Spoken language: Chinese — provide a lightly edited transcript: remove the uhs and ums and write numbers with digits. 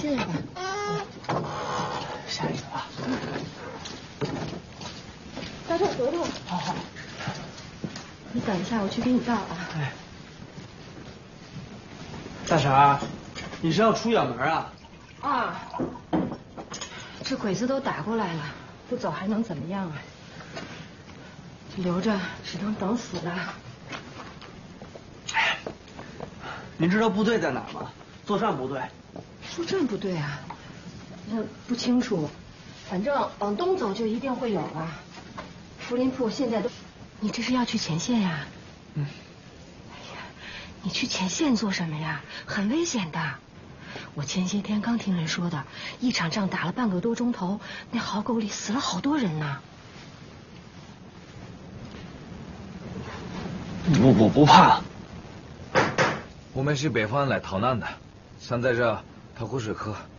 这样吧。 下一个吧。 大头合同。 好。 你等一下，我去给你倒啊。 哎。大婶儿，你是要出远门啊？ 啊。这鬼子都打过来了，不走还能怎么样啊？留着只能等死了。 您知道部队在哪儿吗？作战部队。 作战部队啊？那不清楚，反正往东走就一定会有啊。福林铺现在都……你这是要去前线呀？ 嗯。 哎呀，你去前线做什么呀？很危险的。我前些天刚听人说的，一场仗打了半个多钟头，那壕沟里死了好多人呢。 我不怕。 我们是北方来逃难的，想在这讨口水喝。